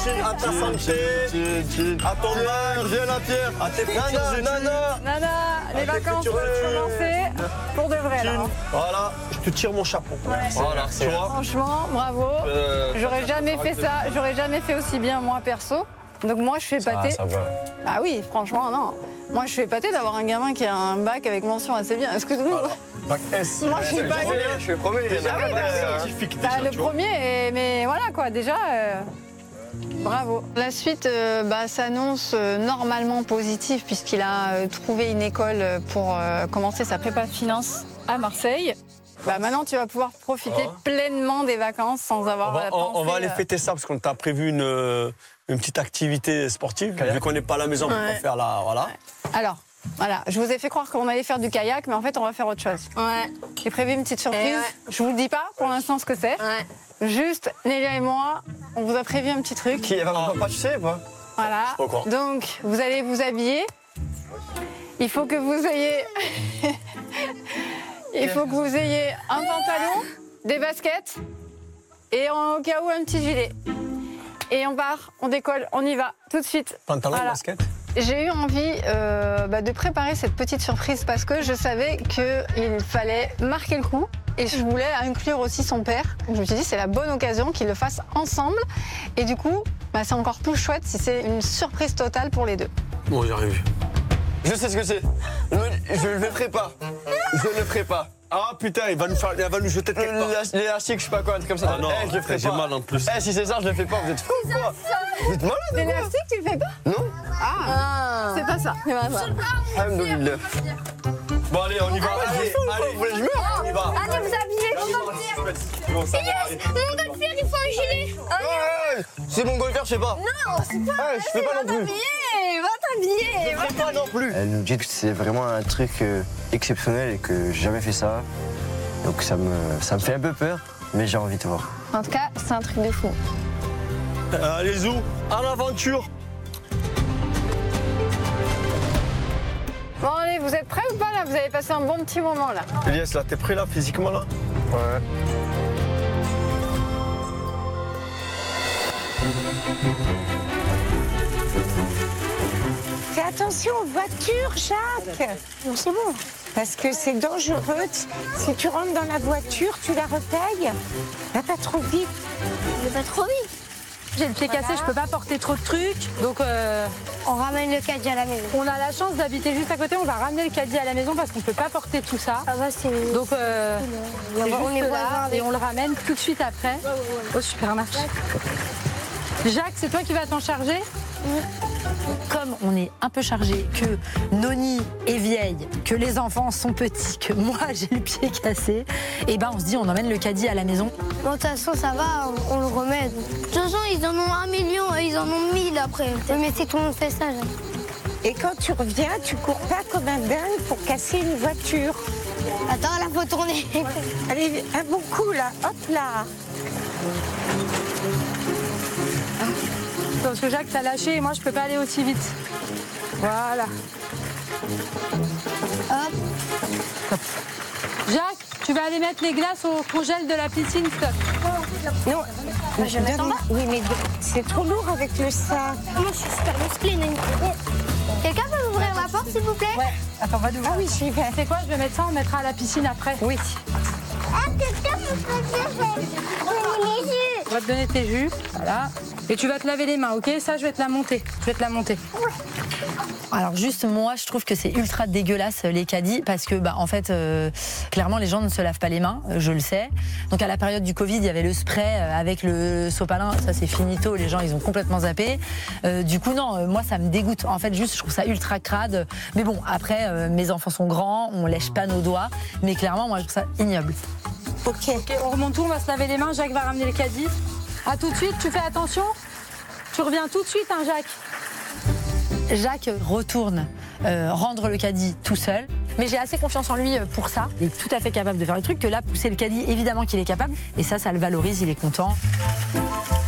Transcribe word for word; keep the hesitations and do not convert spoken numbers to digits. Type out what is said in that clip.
à ta santé, à ton âge, viens la pierre, à tes futurs études. Nana, Nana, les vacances peuvent commencer pour de vrai là. Voilà, je te tire mon chapeau. Ouais. Voilà, tu vois. Franchement, bravo. Euh, J'aurais jamais fait ça, j'aurais jamais fait aussi bien moi perso. Donc moi je suis épatée. Ça, ça va. Ah oui, franchement, non. Moi je suis épatée d'avoir un gamin qui a un bac avec mention assez bien. Excuse-moi. Bac S. Moi je suis pas. Je suis le premier. Il y en a un scientifique Bah, déjà. le tu vois. premier, et- mais voilà quoi, déjà. euh, Bravo. La suite euh, bah, s'annonce euh, normalement positive puisqu'il a euh, trouvé une école pour euh, commencer sa prépa finance à Marseille. Bah, maintenant, tu vas pouvoir profiter Ah. pleinement des vacances sans avoir On va, à on- on va penser, aller euh, fêter ça parce qu'on t'a prévu une, euh, une petite activité sportive. Vu qu'on n'est pas à la maison, on Ouais. va faire la. Voilà. Alors, voilà, je vous ai fait croire qu'on allait faire du kayak, mais en fait, on va faire autre chose. Ouais. J'ai prévu une petite surprise. Eh ouais. Je vous le dis pas pour l'instant ce que c'est. Ouais. Juste, Nélia et moi, on vous a prévu un petit truc. Qui va Ah. pas, tu sais, quoi. Voilà. pas au courant. Donc, vous allez vous habiller. Il faut que vous ayez. Il faut que vous ayez un pantalon, des baskets et en- au cas où un petit gilet. Et on part, on décolle, on y va tout de suite. Pantalon, Voilà. basket. J'ai eu envie euh, bah, de préparer cette petite surprise parce que je savais qu'il fallait marquer le coup et je voulais inclure aussi son père. Je me suis dit c'est la bonne occasion qu'ils le fassent ensemble et du coup bah, c'est encore plus chouette si c'est une surprise totale pour les deux. Bon, j'arrive. Je sais ce que c'est. Je je le ferai pas. Je le ferai pas. Ah putain, il va nous, faire, il va nous jeter de quelque part. L'élast- L'élastique, je sais pas quoi, un truc comme ça. Ah non, Eh, je le ferai j'ai pas. mal en plus. Eh, si c'est ça, je le fais pas. Vous êtes fous ou quoi? Vous êtes malade ou quoi? L'élastique tu le fais pas? Non. Ah, c'est pas ça. C'est pas ça. Alhamdoulilah. Bon, allez, on y va. Allez, allez, Vous voulez que je meure? on y va. Allez, vous habillez, mon golfer. Bon, ça va, allez. Mon golfer, il faut un gilet. Ouais, ouais, c'est mon golfer, je sais pas. Non, c'est pas. Eh, je fais pas non plus. T'habiller, va t'habiller. Je ferai pas non plus. Elle nous dit que c'est vraiment un truc euh, exceptionnel et que j'ai jamais fait ça. Donc ça me, ça me fait un peu peur, mais j'ai envie de voir. En tout cas, c'est un truc de fou. Allez, Zou, à l'aventure. Bon allez, vous êtes prêts ou pas là? Vous avez passé un bon petit moment là. Elias, là, t'es prêt là, physiquement là? Ouais. Fais attention aux voitures, Jacques. Non, c'est bon. Parce que c'est dangereux. Si tu rentres dans la voiture, tu la repayes. Va pas trop vite. Mais pas trop vite. J'ai le pied cassé, je peux pas porter trop de trucs. Donc euh, On ramène le caddie à la maison. on a la chance d'habiter juste à côté. On va ramener le caddie à la maison parce qu'on peut pas porter tout ça. Ça va, c'est. Donc euh, c'est on est juste voisins là avec. et on le ramène tout de suite après au supermarché. Jacques, c'est toi qui vas t'en charger? Comme on est un peu chargé, que Noni est vieille, que les enfants sont petits, que moi j'ai le pied cassé, et ben on se dit on emmène le caddie à la maison. Bon, de toute façon, ça va, on, on le remet. De toute façon, ils en ont un million et ils en ont mille après. Oui, mais c'est tout le monde fait ça, Jacques. Et quand tu reviens, tu cours pas comme un dingue pour casser une voiture. Attends, là, faut tourner. Allez, un bon coup là. Hop là. Parce que Jacques t'a lâché et moi je peux pas aller aussi vite. Voilà. Hop. Jacques, tu vas aller mettre les glaces au congèle de la piscine, stop. Non. je vais mettre en bas. Oui, mais c'est trop lourd avec le sac. Moi, je suis super musclée, Nani. Quelqu'un peut m'ouvrir la porte, s'il vous plaît? Ouais, attends, va d'où? Ah oui, j'y vais. C'est quoi, je vais mettre ça, on mettra à la piscine après. Oui. Ah, quelqu'un peut me dire les jus. On va te donner tes jus, voilà. Et tu vas te laver les mains, ok? Ça, je vais te la monter. Je vais te la monter. Alors juste moi je trouve que c'est ultra dégueulasse les caddies parce que bah en fait euh, clairement les gens ne se lavent pas les mains, je le sais. Donc à la période du Covid il y avait le spray avec le sopalin, ça c'est finito, les gens ils ont complètement zappé. Euh, du coup non, euh, moi ça me dégoûte. En fait juste je trouve ça ultra crade. Mais bon après euh, mes enfants sont grands, on lèche pas nos doigts, mais clairement moi je trouve ça ignoble. Ok. Ok, on remonte tout, on va se laver les mains. Jacques va ramener le caddie. À tout de suite, tu fais attention. Tu reviens tout de suite, hein, Jacques. Jacques retourne euh, rendre le caddie tout seul, mais j'ai assez confiance en lui pour ça. Il est tout à fait capable de faire le truc, que là, pousser le caddie, évidemment qu'il est capable. Et ça, ça le valorise, il est content.